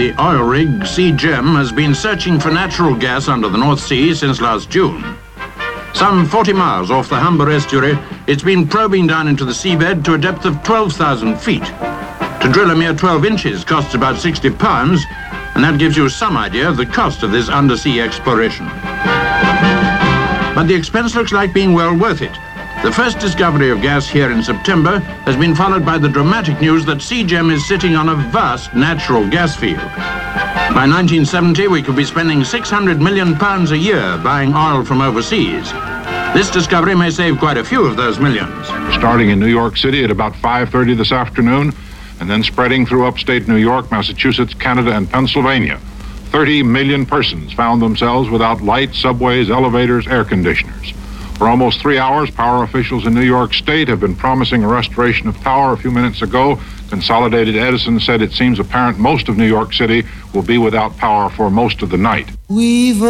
the oil rig Seagem has been searching for natural gas under the North Sea since last June. Some 40 miles off the Humber estuary, it's been probing down into the seabed to a depth of 12,000 feet. To drill a mere 12 inches costs about £60, and that gives you some idea of the cost of this undersea exploration. But the expense looks like being well worth it. The first discovery of gas here in September has been followed by the dramatic news that Seagem is sitting on a vast natural gas field. By 1970, we could be spending £600 million a year buying oil from overseas. This discovery may save quite a few of those millions. Starting in New York City at about 5:30 this afternoon, and then spreading through upstate New York, Massachusetts, Canada, and Pennsylvania, 30 million persons found themselves without lights, subways, elevators, air conditioners. For almost 3 hours, power officials in New York State have been promising a restoration of power. A few minutes ago, Consolidated Edison said it seems apparent most of New York City will be without power for most of the night.